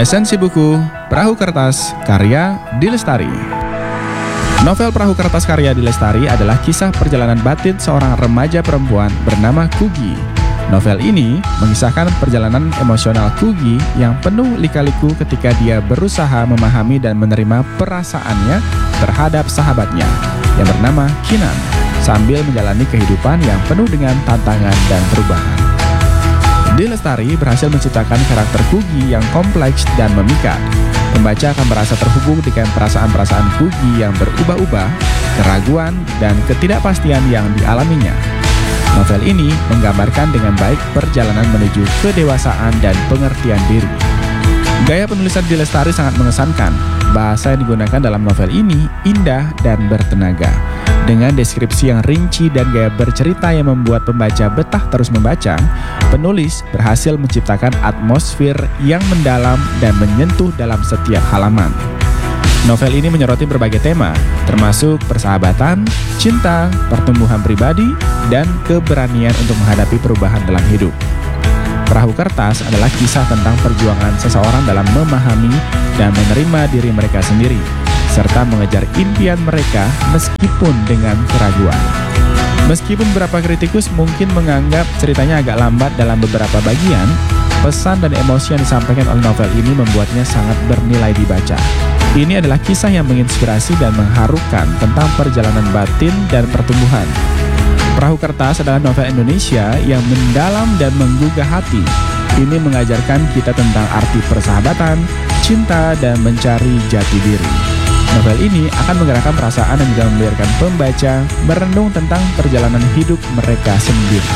Esensi buku Perahu Kertas karya Dilestari. Novel Perahu Kertas karya Dilestari adalah kisah perjalanan batin seorang remaja perempuan bernama Kugi. Novel ini mengisahkan perjalanan emosional Kugi yang penuh lika-liku ketika dia berusaha memahami dan menerima perasaannya terhadap sahabatnya yang bernama Kinan, sambil menjalani kehidupan yang penuh dengan tantangan dan perubahan. Dilestari berhasil menciptakan karakter Kugi yang kompleks dan memikat. Pembaca akan merasa terhubung dengan perasaan-perasaan Kugi yang berubah-ubah, keraguan, dan ketidakpastian yang dialaminya. Novel ini menggambarkan dengan baik perjalanan menuju kedewasaan dan pengertian diri. Gaya penulisan Dilestari sangat mengesankan. Bahasa yang digunakan dalam novel ini indah dan bertenaga. Dengan deskripsi yang rinci dan gaya bercerita yang membuat pembaca betah terus membaca, penulis berhasil menciptakan atmosfer yang mendalam dan menyentuh dalam setiap halaman. Novel ini menyoroti berbagai tema, termasuk persahabatan, cinta, pertumbuhan pribadi, dan keberanian untuk menghadapi perubahan dalam hidup. Perahu Kertas adalah kisah tentang perjuangan seseorang dalam memahami dan menerima diri mereka sendiri, serta mengejar impian mereka meskipun dengan keraguan. Meskipun beberapa kritikus mungkin menganggap ceritanya agak lambat dalam beberapa bagian, pesan dan emosi yang disampaikan oleh novel ini membuatnya sangat bernilai dibaca. Ini adalah kisah yang menginspirasi dan mengharukan tentang perjalanan batin dan pertumbuhan. Perahu Kertas adalah novel Indonesia yang mendalam dan menggugah hati. Ini mengajarkan kita tentang arti persahabatan, cinta, dan mencari jati diri. Novel ini akan menggerakkan perasaan dan juga membiarkan pembaca merenung tentang perjalanan hidup mereka sendiri.